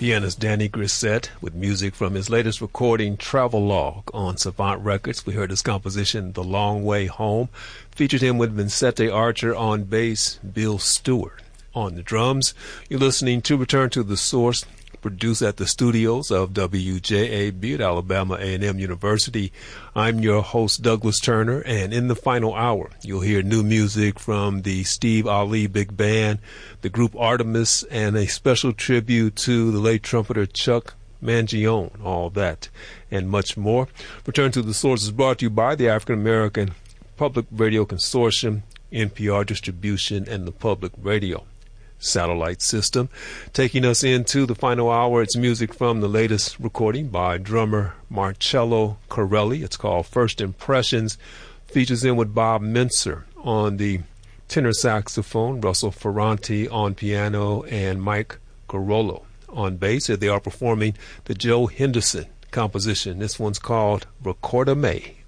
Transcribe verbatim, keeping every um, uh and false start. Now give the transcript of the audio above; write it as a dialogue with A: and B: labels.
A: Pianist Danny Grissett with music from his latest recording, Travelogue, on Savant Records. We heard his composition, The Long Way Home. Featured him with Vincente Archer on bass, Bill Stewart on the drums. You're listening to Return to the Source, produced at the studios of W J A B at Alabama A and M University. I'm your host, Douglas Turner, and in the final hour, you'll hear new music from the Steve Ali Big Band, the group Artemis, and a special tribute to the late trumpeter Chuck Mangione. All that and much more. Return to the Source is brought to you by the African American Public Radio Consortium, N P R Distribution, and the Public Radio Satellite System. Taking us into the final hour, it's music from the latest recording by drummer Marcello Corelli. It's called First Impressions. Features in with Bob Mincer on the tenor saxophone, Russell Ferranti on piano, and Mike Garolo on bass. They are performing the Joe Henderson composition. This one's called Recorda Me.